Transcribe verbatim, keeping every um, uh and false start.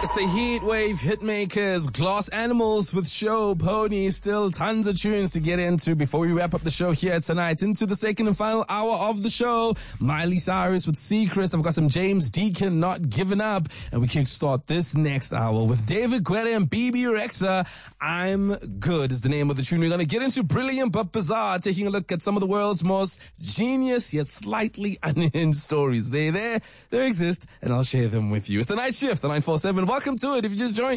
It's the Heatwave Hitmakers, Glass Animals with Show Pony. Still tons of tunes to get into before we wrap up the show here tonight. Into the second and final hour of the show. Miley Cyrus with Secrets. I've got some James Deacon, Not Giving Up. And we kickstart this next hour with David Guetta and B B Rexha. I'm Good is the name of the tune. We're going to get into Brilliant but Bizarre, taking a look at some of the world's most genius yet slightly unhinged stories. They there, they exist, and I'll share them with you. It's the Night Shift, the nine four seven. Welcome to it if you just joined.